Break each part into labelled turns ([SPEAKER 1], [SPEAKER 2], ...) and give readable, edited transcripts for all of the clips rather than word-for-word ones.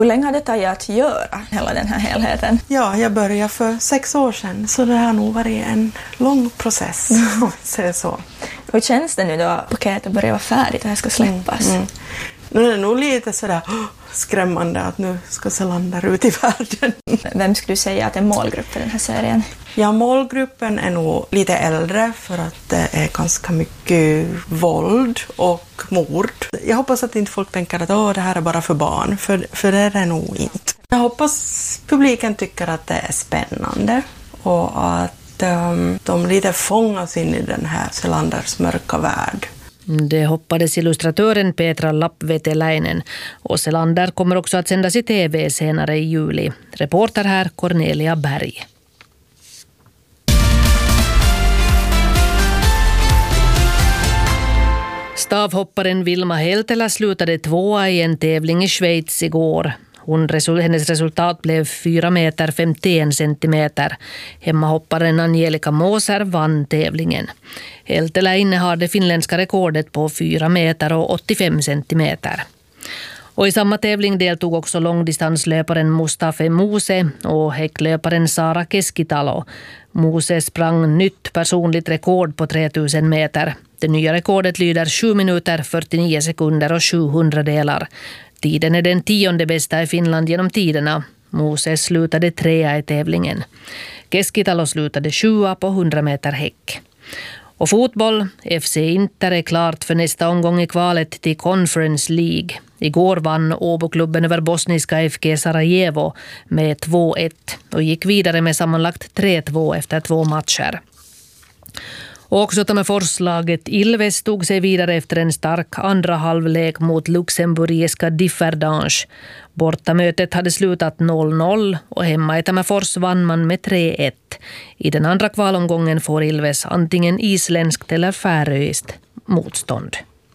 [SPEAKER 1] Hur länge har det tagit att göra hela den här helheten?
[SPEAKER 2] Ja, jag började för 6 år sedan, så det har nog varit en lång process, om vi säger så.
[SPEAKER 1] Hur känns det nu då paketet börjar vara färdigt och det ska släppas?
[SPEAKER 2] Nu är det nog lite sådär skrämmande att nu ska Zalander ut i världen.
[SPEAKER 1] Vem skulle du säga att är målgrupp för den här serien?
[SPEAKER 2] Ja, målgruppen är nog lite äldre för att det är ganska mycket våld och mord. Jag hoppas att inte folk tänker att det här är bara för barn, för det är det nog inte. Jag hoppas publiken tycker att det är spännande och att de lite fångas in i den här Zalanders mörka värld.
[SPEAKER 3] Det hoppades illustratören Petra Lappveteläinen, och Zalander kommer också att sändas i tv senare i juli. Reporter här Cornelia Berg. Stavhopparen Vilma Heltelä slutade 2:a i en tävling i Schweiz igår. Hennes resultat blev 4 meter 51 centimeter. Hemmahopparen Angelica Moser vann tävlingen. Heltelä innehar det finländska rekordet på 4 meter och 85 centimeter. Och i samma tävling deltog också långdistanslöparen Mustafa Muse och häcklöparen Sara Keskitalo. Muse sprang nytt personligt rekord på 3000 meter. Det nya rekordet lyder 7 minuter 49 sekunder och 700 delar. Tiden är den 10:e bästa i Finland genom tiderna. Moses slutade 3:a i tävlingen. Keskitalo slutade 7:a på 100 meter häck. Och fotboll, FC Inter är klart för nästa omgång i kvalet till Conference League. Igår vann Åboklubben över bosniska FK Sarajevo med 2-1 och gick vidare med sammanlagt 3-2 efter 2 matcher. Och också Tammerforslaget Ilves tog sig vidare efter en stark andra halvlek mot luxemburgiska Differdange. Bortamötet hade slutat 0-0 och hemma i Tammerfors vann man med 3-1. I den andra kvalomgången får Ilves antingen isländskt eller färöiskt motstånd.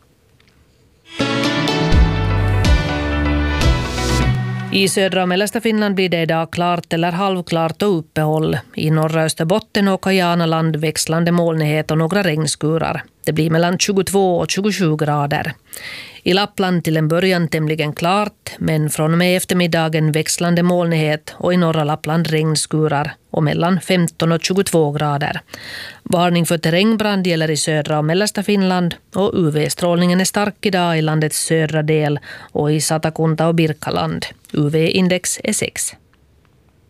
[SPEAKER 3] I södra och mellersta Finland blir det idag klart eller halvklart och uppehåll. I norra Österbotten och Kajanaland växlande molnighet och några regnskurar. Det blir mellan 22 och 27 grader. I Lappland till en början tämligen klart, men från och med eftermiddagen växlande molnighet och i norra Lappland regnskurar och mellan 15 och 22 grader. Varning för terrängbrand gäller i södra och mellersta Finland och UV-strålningen är stark idag i landets södra del och i Satakunta och Birkaland. UV-index är 6.